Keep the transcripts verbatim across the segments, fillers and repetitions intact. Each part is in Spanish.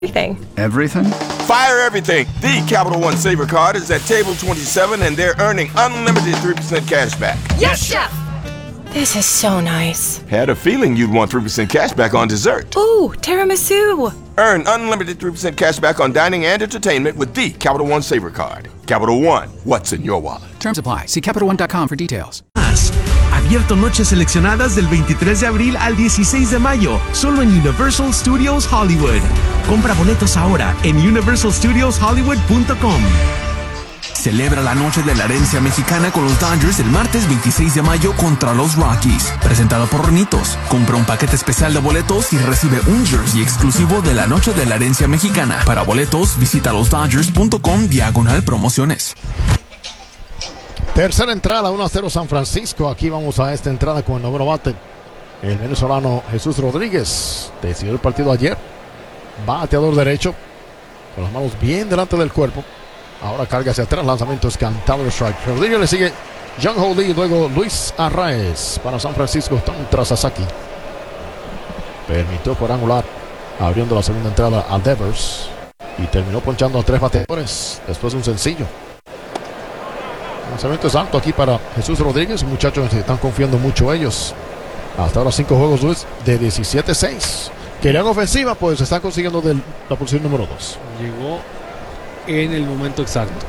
Everything. Everything? Fire everything. The Capital One Saver card is at table twenty-seven and they're earning unlimited three percent cash back. Yes, Chef! This is so nice. Had a feeling you'd want three percent cash back on dessert. Ooh, tiramisu. Earn unlimited three percent cash back on dining and entertainment with the Capital One Saver card. Capital One, what's in your wallet? Terms apply. See Capital One dot com for details. Abierto noches seleccionadas del veintitrés de abril al dieciséis de mayo, solo en Universal Studios Hollywood. Compra boletos ahora en universal studios hollywood punto com. Celebra la noche de la herencia mexicana con los Dodgers el martes veintiséis de mayo contra los Rockies. Presentado por Renitos. Compra un paquete especial de boletos y recibe un jersey exclusivo de la noche de la herencia mexicana. Para boletos, visita los dodgers punto com diagonal promociones. Tercera entrada, uno a cero San Francisco. Aquí vamos a esta entrada con el noveno bate. El venezolano Jesús Rodríguez decidió el partido ayer. Bateador derecho, con las manos bien delante del cuerpo. Ahora carga hacia atrás, lanzamiento es cantado de strike. Rodríguez le sigue John Lee y luego Luis Arraez para San Francisco contra Sasaki. Permitió cuadrangular, abriendo la segunda entrada a Devers. Y terminó ponchando a tres bateadores después de un sencillo. Lanzamiento es alto aquí para Jesús Rodríguez. Muchachos que están confiando mucho ellos. Hasta ahora cinco juegos Luis, de diecisiete seis. Querían ofensiva, pues se están consiguiendo de la posición número dos. Llegó en el momento exacto.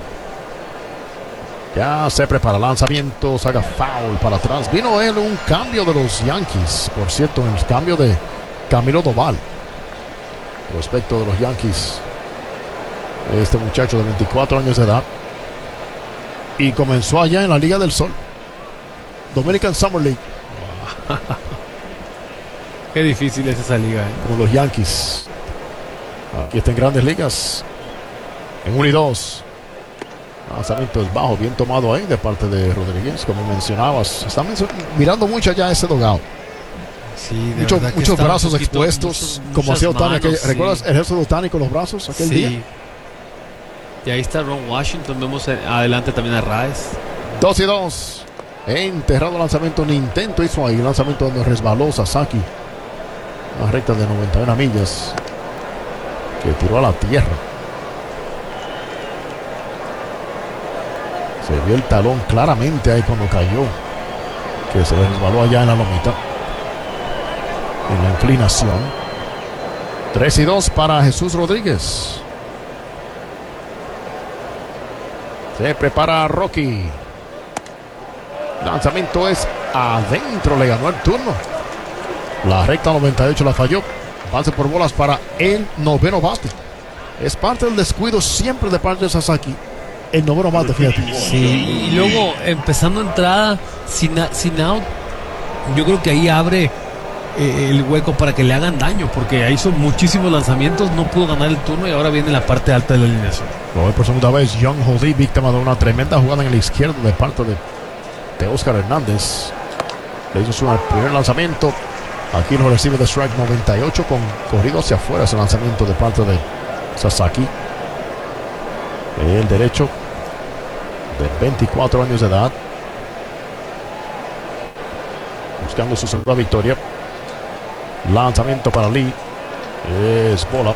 Ya se prepara lanzamiento, saca foul para atrás. Vino él un cambio de los Yankees. Por cierto, el cambio de Camilo Doval. Respecto de los Yankees. Este muchacho de veinticuatro años de edad. Y comenzó allá en la Liga del Sol. Dominican Summer League. Qué difícil es esa liga, ¿eh? Como los Yankees. Aquí está en Grandes Ligas. En uno y dos. Lanzamiento es bajo, bien tomado ahí de parte de Rodríguez, como mencionabas. Están mirando mucho allá ese dogado. Sí, Mucho, muchos brazos poquito, expuestos, muchos, como hacía Otani. Aquel, sí. ¿Recuerdas el gesto de Otani con los brazos aquel sí. día? Y ahí está Ron Washington. Vemos adelante también a Raez. dos y dos. Enterrado lanzamiento, un intento hizo ahí. Lanzamiento donde resbaló Sasaki. Una recta de noventa y una millas que tiró a la tierra. Se vio el talón claramente ahí cuando cayó, que se resbaló allá en la lomita, en la inclinación. tres y dos para Jesús Rodríguez. Se prepara Rocky. Lanzamiento es adentro, le ganó el turno. La recta noventa y ocho la falló. Pase por bolas para el noveno bate. Es parte del descuido siempre de parte de Sasaki. El noveno bate, fíjate. Sí, y luego empezando entrada sin, sin out. Yo creo que ahí abre eh, el hueco para que le hagan daño, porque ahí son muchísimos lanzamientos. No pudo ganar el turno y ahora viene la parte alta de la alineación. Lo ve por segunda vez Young Lee, víctima de una tremenda jugada en el izquierdo de parte de, de Oscar Hernández. Le hizo su primer lanzamiento. Aquí lo recibe de strike noventa y ocho con corrido hacia afuera. Ese lanzamiento de parte de Sasaki. El derecho de veinticuatro años de edad. Buscando su segunda victoria. Lanzamiento para Lee. Es bola.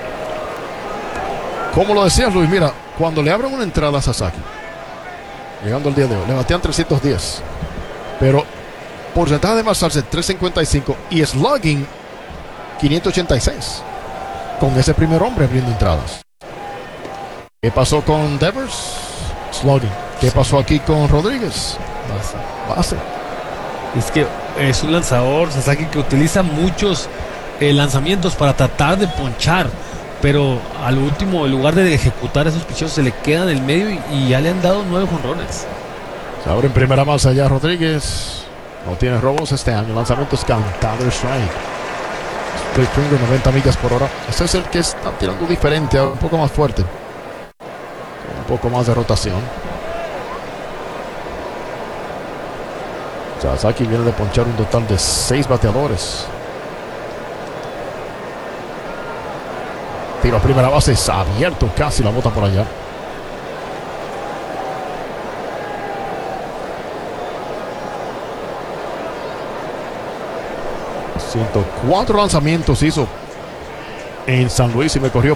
Como lo decías, Luis, mira, cuando le abren una entrada a Sasaki, llegando el día de hoy, le batean trescientos diez. Pero porcentaje de basarse trescientos cincuenta y cinco y slugging quinientos ochenta y seis. Con ese primer hombre abriendo entradas. ¿Qué pasó con Devers? Slugging. ¿Qué pasó aquí con Rodríguez? Base. Base. Es que es un lanzador, Sasaki, que utiliza muchos eh, lanzamientos para tratar de ponchar, pero al último, en lugar de ejecutar esos picheos, se le queda en el medio y, y ya le han dado nueve jonrones. Se abre en primera base ya Rodríguez. No tiene robos este año. Lanzamiento es cantado, strike. Split finger, noventa millas por hora. Este es el que está tirando diferente, un poco más fuerte. Un poco más de rotación. Sasaki viene de ponchar un total de seis bateadores. Tiro a primera base, es abierto, casi la bota por allá. ciento cuatro lanzamientos hizo en San Luis y me corrió